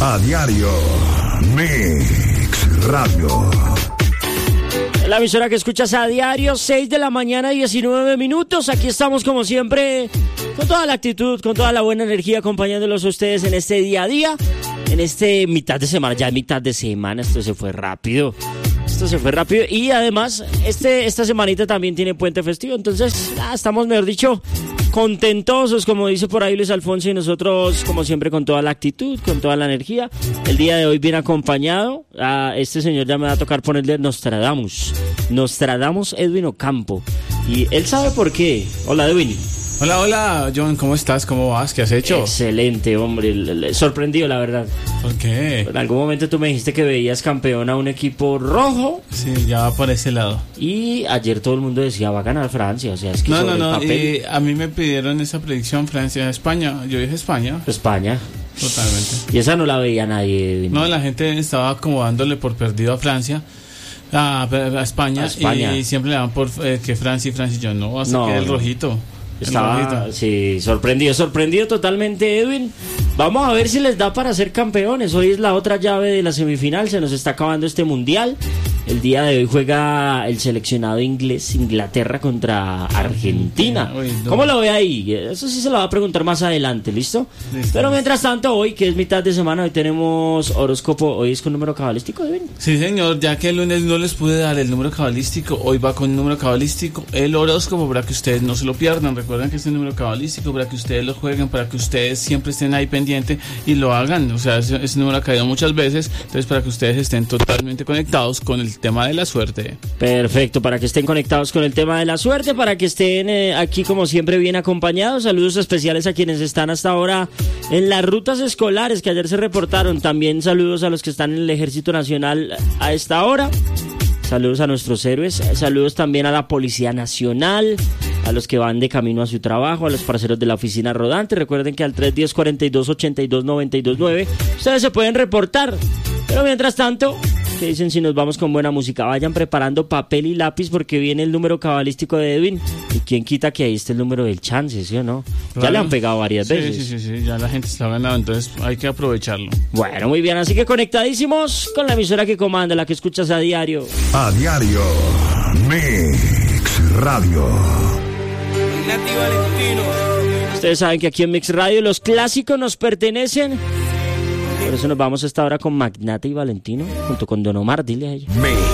A diario, Mix Radio. La emisora que escuchas a diario, 6 de la mañana, 19 minutos. Aquí estamos como siempre, con toda la actitud, con toda la buena energía, acompañándolos a ustedes en este día a día, en este mitad de semana. Ya es mitad de semana, esto se fue rápido. Y además, esta semanita también tiene puente festivo. Entonces, estamos, mejor dicho, contentosos, como dice por ahí Luis Alfonso, y nosotros, como siempre, con toda la actitud, con toda la energía. El día de hoy bien acompañado. A este señor ya me va a tocar ponerle Nostradamus Edwin Ocampo. Y él sabe por qué. Hola, Edwin. Hola, John, ¿cómo estás? ¿Cómo vas? ¿Qué has hecho? Excelente, hombre, sorprendido, la verdad. ¿Por qué? En algún momento tú me dijiste que veías campeón a un equipo rojo. Sí, ya va por ese lado. Y ayer todo el mundo decía, va a ganar Francia, o sea, es que No, papel... y a mí me pidieron esa predicción, Francia-España, yo dije España. Totalmente. Y esa no la veía nadie. No, la gente estaba como dándole por perdido a Francia. A España. Y siempre le dan por que Francia y yo no, así que el rojito. Estaba, sí, sorprendido totalmente, Edwin. Vamos a ver si les da para ser campeones. Hoy es la otra llave de la semifinal, se nos está acabando este mundial. El día de hoy juega el seleccionado inglés, Inglaterra contra Argentina. ¿Cómo lo ve ahí? Eso sí se lo va a preguntar más adelante, ¿listo? Pero mientras tanto, hoy, que es mitad de semana, hoy tenemos horóscopo. Hoy es con número cabalístico, Edwin. Sí, señor, ya que el lunes no les pude dar el número cabalístico, hoy va con número cabalístico, el horóscopo, para que ustedes no se lo pierdan. Recuerden que es el número cabalístico, para que ustedes lo jueguen, para que ustedes siempre estén ahí pendiente y lo hagan. O sea, ese número ha caído muchas veces, entonces para que ustedes estén totalmente conectados con el tema de la suerte. Perfecto, para que estén conectados con el tema de la suerte, para que estén aquí como siempre bien acompañados. Saludos especiales a quienes están hasta ahora en las rutas escolares que ayer se reportaron. También saludos a los que están en el Ejército Nacional a esta hora. Saludos a nuestros héroes, saludos también a la Policía Nacional, a los que van de camino a su trabajo, a los parceros de la oficina rodante. Recuerden que al 310-42-82-92-9 ustedes se pueden reportar. Pero mientras tanto, ¿qué dicen si nos vamos con buena música? Vayan preparando papel y lápiz porque viene el número cabalístico de Edwin. Y quién quita que ahí esté el número del chance, ¿sí o no? Claro. Ya le han pegado varias veces. Sí, ya la gente está ganando, entonces hay que aprovecharlo. Bueno, muy bien, así que conectadísimos con la emisora que comanda, la que escuchas a diario. A diario, Mix Radio. Ustedes saben que aquí en Mix Radio los clásicos nos pertenecen. Por eso nos vamos a esta hora con Magnate y Valentino, junto con Don Omar, dile a ellos. Mix.